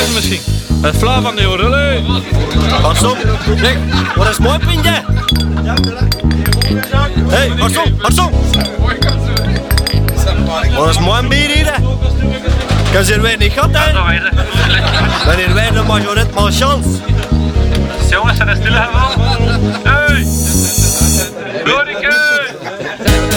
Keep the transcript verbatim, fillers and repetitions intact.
is misschien. Het Vla van de Jorrele. Pas op, zeg, wat is mooi pintje? Hé, hey, pas op, pas op. Wat is mooi bier hier? Kan ze er weer niet gehad, hè? Wanneer wij de majoret maar chance. Jongens, zijn er stil hebben?